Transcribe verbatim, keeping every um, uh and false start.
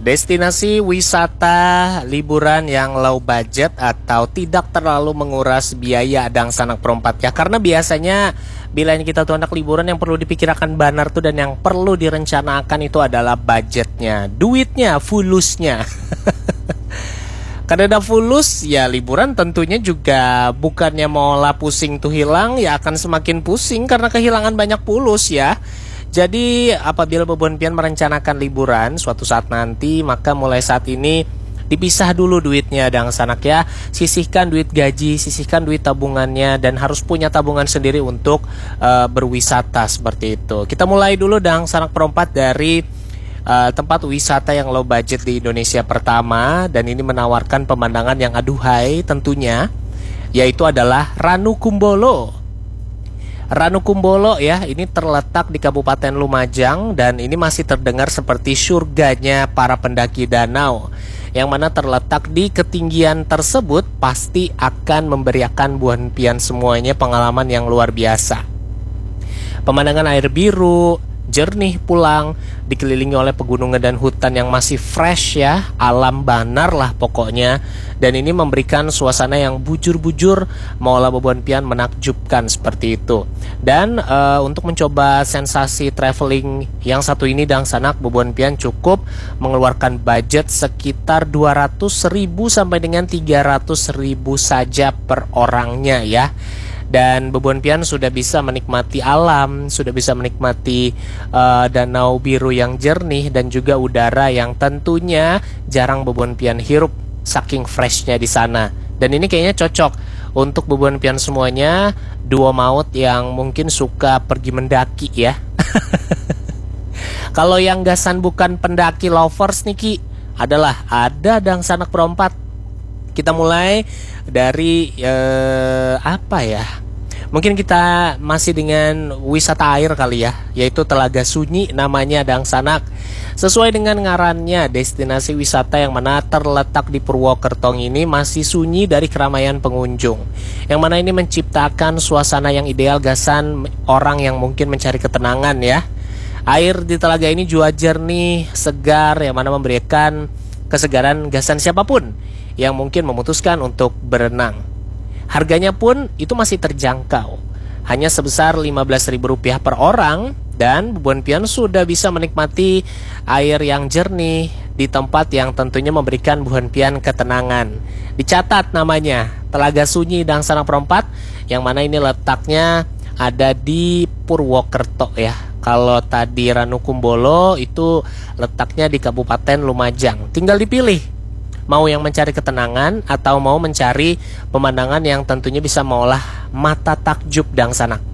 Destinasi wisata liburan yang low budget atau tidak terlalu menguras biaya Dang Sanak Perempat ya. Karena biasanya bila kita tuh anak liburan yang perlu dipikirkan banar tuh dan yang perlu direncanakan itu adalah budgetnya, duitnya, fulusnya. Karena ada fulus ya liburan tentunya juga bukannya mau lah pusing tuh hilang ya akan semakin pusing karena kehilangan banyak fulus ya. Jadi apabila Bebon Pian merencanakan liburan suatu saat nanti, maka mulai saat ini dipisah dulu duitnya Dang Sanak ya. Sisihkan duit gaji, sisihkan duit tabungannya, dan harus punya tabungan sendiri untuk uh, berwisata seperti itu. Kita mulai dulu Dang Sanak Perempat dari uh, tempat wisata yang low budget di Indonesia pertama, dan ini menawarkan pemandangan yang aduhai tentunya, yaitu adalah Ranukumbolo. Ranukumbolo ya, ini terletak di Kabupaten Lumajang dan ini masih terdengar seperti surganya para pendaki danau. Yang mana terletak di ketinggian tersebut pasti akan memberiakan Buan Pian semuanya pengalaman yang luar biasa. Pemandangan air biru, jernih pulang, dikelilingi oleh pegunungan dan hutan yang masih fresh ya, alam banar lah pokoknya. Dan ini memberikan suasana yang bujur-bujur, maulah Bebon Pian menakjubkan seperti itu. Dan uh, untuk mencoba sensasi traveling yang satu ini Dang Sanak, Bebon Pian cukup mengeluarkan budget sekitar dua ratus ribu sampai dengan tiga ratus ribu saja per orangnya ya. Dan Bebon Pian sudah bisa menikmati alam, sudah bisa menikmati uh, danau biru yang jernih dan juga udara yang tentunya jarang Bebon Pian hirup saking freshnya di sana. Dan ini kayaknya cocok untuk Bebon Pian semuanya, duo maut yang mungkin suka pergi mendaki ya. Kalau yang gasan bukan pendaki lovers nih Ki, adalah ada Dang Sanak Perempat. Kita mulai dari eh, apa ya? Mungkin kita masih dengan wisata air kali ya, yaitu Telaga Sunyi namanya Dang Sanak. Sesuai dengan ngarannya, destinasi wisata yang mana terletak di Purwokerto ini masih sunyi dari keramaian pengunjung. Yang mana ini menciptakan suasana yang ideal gasan orang yang mungkin mencari ketenangan ya. Air di telaga ini juga jernih, segar, yang mana memberikan kesegaran gasan siapapun yang mungkin memutuskan untuk berenang. Harganya pun itu masih terjangkau, hanya sebesar lima belas ribu rupiah per orang, dan Bebon Pian sudah bisa menikmati air yang jernih di tempat yang tentunya memberikan Bebon Pian ketenangan. Dicatat namanya, Telaga Sunyi Dang Sanak Perempat, yang mana ini letaknya ada di Purwokerto ya. Kalau tadi Ranukumbolo itu letaknya di Kabupaten Lumajang. Tinggal dipilih, mau yang mencari ketenangan atau mau mencari pemandangan yang tentunya bisa mengolah mata takjub Dang Sanak.